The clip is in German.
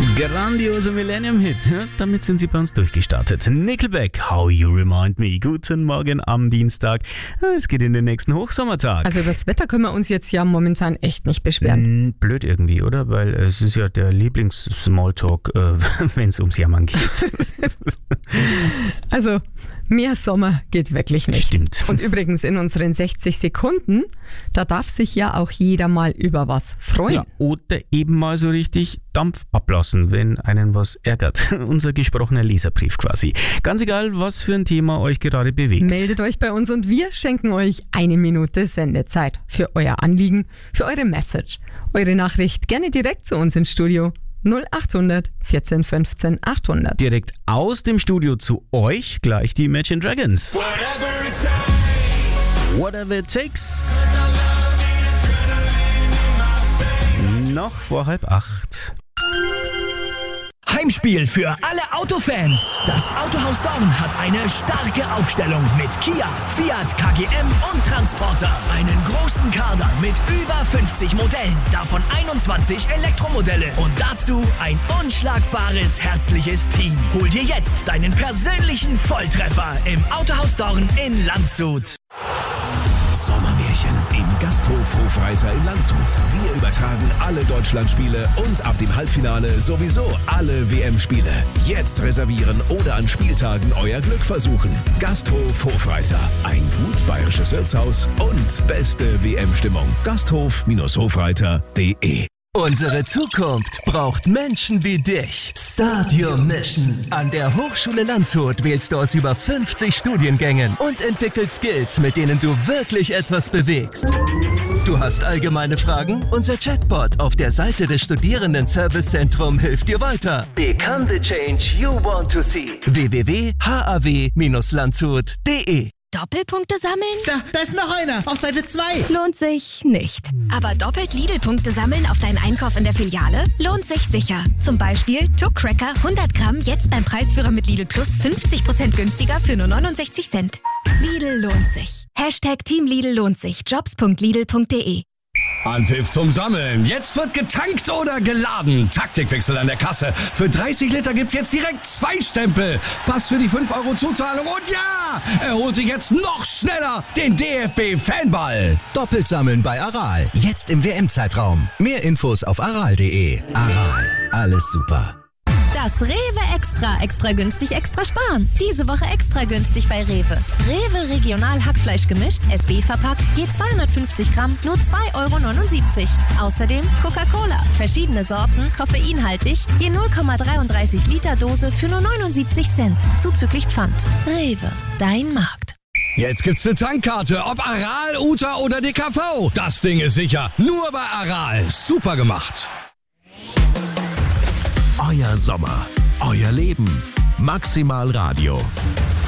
Grandioser Millennium-Hit. Damit sind sie bei uns durchgestartet. Nickelback, How You Remind Me. Guten Morgen am Dienstag. Es geht in den nächsten Hochsommertag. Also über das Wetter können wir uns jetzt ja momentan echt nicht beschweren. Blöd irgendwie, oder? Weil es ist ja der Lieblings-Smalltalk, wenn es ums Jammern geht. Also mehr Sommer geht wirklich nicht. Stimmt. Und übrigens in unseren 60 Sekunden, da darf sich ja auch jeder mal über was freuen. Ja, oder eben mal so richtig Dampf ablassen, wenn einen was ärgert. Unser gesprochener Leserbrief quasi. Ganz egal, was für ein Thema euch gerade bewegt. Meldet euch bei uns und wir schenken euch 1 Minute Sendezeit für euer Anliegen, für eure Message. Eure Nachricht gerne direkt zu uns ins Studio. 0800 14 15 800. Direkt aus dem Studio zu euch gleich die Imagine Dragons. Whatever it takes. Noch vor 7:30. Heimspiel für alle Autofans. Das Autohaus Dorn hat eine starke Aufstellung mit Kia, Fiat, KGM und Transporter. Einen großen Kader mit über 50 Modellen, davon 21 Elektromodelle. Und dazu ein unschlagbares, herzliches Team. Hol dir jetzt deinen persönlichen Volltreffer im Autohaus Dorn in Landshut. Sommermärchen im Gasthof Hofreiter in Landshut. Wir übertragen alle Deutschlandspiele und ab dem Halbfinale sowieso alle WM-Spiele. Jetzt reservieren oder an Spieltagen euer Glück versuchen. Gasthof Hofreiter. Ein gut bayerisches Wirtshaus und beste WM-Stimmung. Gasthof-hofreiter.de. Unsere Zukunft braucht Menschen wie dich. Start Your Mission. An der Hochschule Landshut wählst du aus über 50 Studiengängen und entwickelst Skills, mit denen du wirklich etwas bewegst. Du hast allgemeine Fragen? Unser Chatbot auf der Seite des Studierenden-Servicezentrum hilft dir weiter. Become the change you want to see. www.haw-landshut.de. Doppelpunkte sammeln? Da ist noch einer, auf Seite 2. Lohnt sich nicht. Aber doppelt Lidl-Punkte sammeln auf deinen Einkauf in der Filiale lohnt sich sicher. Zum Beispiel Tuck Cracker 100 Gramm jetzt beim Preisführer mit Lidl Plus 50% günstiger für nur 69 Cent. Lidl lohnt sich. Team Lidl lohnt sich. Jobs.lidl.de. Anpfiff zum Sammeln. Jetzt wird getankt oder geladen. Taktikwechsel an der Kasse. Für 30 Liter gibt's jetzt direkt 2 Stempel. Pass für die 5 Euro Zuzahlung. Und ja, er holt sich jetzt noch schneller den DFB-Fanball. Doppelt sammeln bei Aral. Jetzt im WM-Zeitraum. Mehr Infos auf aral.de. Aral. Alles super. Das Rewe Extra günstig, extra sparen. Diese Woche extra günstig bei Rewe. Rewe Regional Hackfleisch gemischt, SB verpackt, je 250 Gramm, nur 2,79 Euro. Außerdem Coca-Cola, verschiedene Sorten, koffeinhaltig, je 0,33 Liter Dose für nur 79 Cent, zuzüglich Pfand. Rewe, dein Markt. Jetzt gibt's eine Tankkarte, ob Aral, Uta oder DKV. Das Ding ist sicher, nur bei Aral. Super gemacht. Euer Sommer, euer Leben. Maximal Radio.